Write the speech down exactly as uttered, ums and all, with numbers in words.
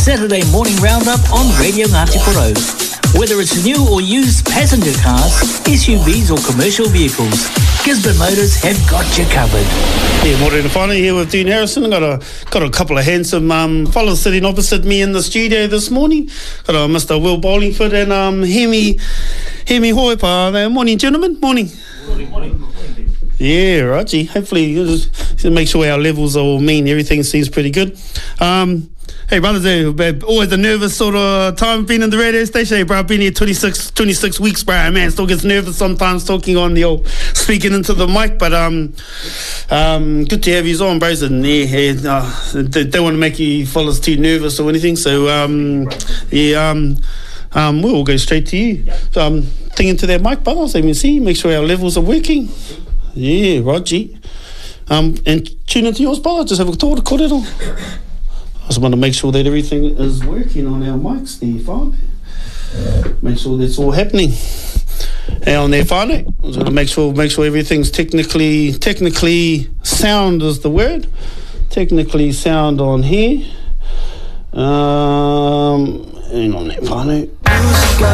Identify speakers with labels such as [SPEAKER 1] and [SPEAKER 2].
[SPEAKER 1] Saturday morning roundup on Radio Ngāti Porou. Whether it's new or used passenger cars, S U Vs or commercial vehicles, Gisborne Motors have got you covered.
[SPEAKER 2] Yeah, morena whānau here with Dean Harrison. Got a got a couple of handsome um, fellas sitting opposite me in the studio this morning. Got a Mister Will Bollingford and um, Hemi Hemi Hoipa. There. Morning, gentlemen. Morning.
[SPEAKER 3] Morning, morning. morning.
[SPEAKER 2] Yeah, right. Gee. Hopefully, you just, just make sure our levels are all mean. Everything seems pretty good. Um, Hey, brothers, hey, always a nervous sort of time being in the radio station. Hey, bro, I've been here twenty-six, twenty-six weeks, bro. Man, still gets nervous sometimes talking on the old, speaking into the mic. But um, um, good to have you on, bros. And yeah, yeah uh, they don't want to make you fellas too nervous or anything. So um, yeah, um, um, we'll go straight to you. So, um, thing into that mic, brothers. Let me see, make sure our levels are working. Yeah, Roger. Um, and tune into yours, brother. Just have a talk, kōrero. I just want to make sure that everything is working on our mics there, whānau. Make sure that's all happening. And on there, whānau. I just want to make sure, make sure everything's technically, technically sound is the word. Technically sound on here. Um, hang on there, whānau.